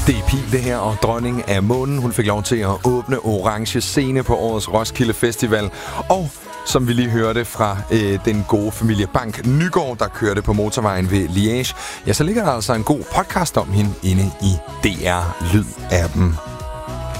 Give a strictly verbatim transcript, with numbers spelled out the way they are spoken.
Det er Pil det her, og dronning af månen. Hun fik lov til at åbne orange scene på årets Roskilde Festival. Og som vi lige hørte fra øh, den gode familie Bank Nygaard, der kørte på motorvejen ved Liège, ja, så ligger der altså en god podcast om hende inde i D R Lyd-appen.